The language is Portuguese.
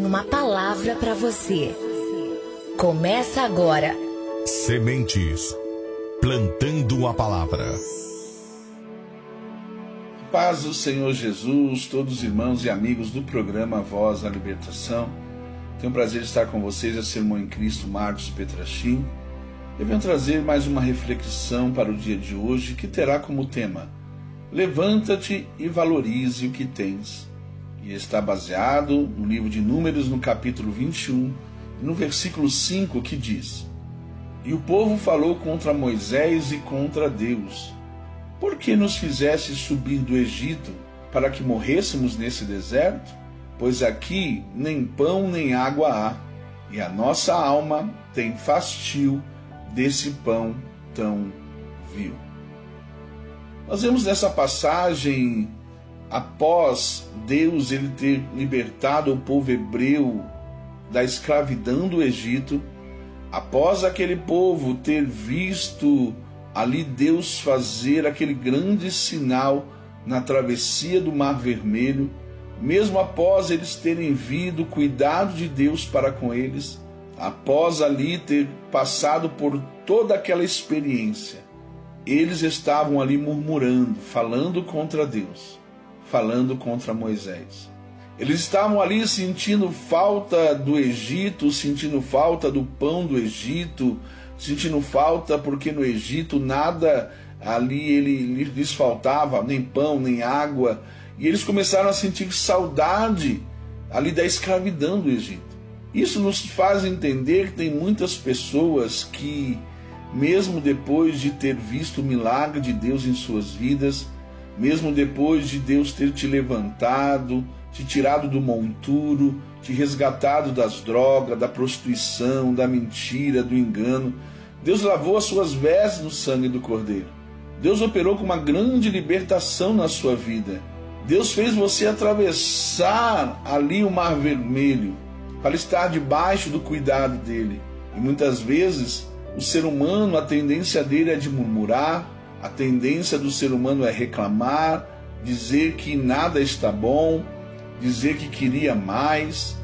uma palavra para você. Começa agora. Sementes, plantando a palavra. Paz do Senhor Jesus, todos os irmãos e amigos do programa Voz da Libertação. Tenho o prazer de estar com vocês, a ser irmão em Cristo, Marcos Petrachim. Eu venho trazer mais uma reflexão para o dia de hoje, que terá como tema: levanta-te e valorize o que tens. E está baseado no livro de Números, no capítulo 21, no versículo 5, que diz: E o povo falou contra Moisés e contra Deus: Por que nos fizeste subir do Egito, para que morrêssemos nesse deserto? Pois aqui nem pão nem água há, e a nossa alma tem fastio desse pão tão vil. Nós vemos nessa passagem, após Deus ele ter libertado o povo hebreu da escravidão do Egito, após aquele povo ter visto ali Deus fazer aquele grande sinal na travessia do Mar Vermelho, mesmo após eles terem visto o cuidado de Deus para com eles, após ali ter passado por toda aquela experiência, eles estavam ali murmurando, falando contra Deus, falando contra Moisés. Eles estavam ali sentindo falta do Egito, sentindo falta do pão do Egito, sentindo falta porque no Egito nada ali lhes faltava, nem pão, nem água. E eles começaram a sentir saudade ali da escravidão do Egito. Isso nos faz entender que tem muitas pessoas que, mesmo depois de ter visto o milagre de Deus em suas vidas, mesmo depois de Deus ter te levantado, te tirado do monturo, te resgatado das drogas, da prostituição, da mentira, do engano, Deus lavou as suas vestes no sangue do Cordeiro. Deus operou com uma grande libertação na sua vida. Deus fez você atravessar ali o Mar Vermelho para estar debaixo do cuidado dele. E muitas vezes o ser humano, a tendência dele é de murmurar, a tendência do ser humano é reclamar, dizer que nada está bom, dizer que queria mais.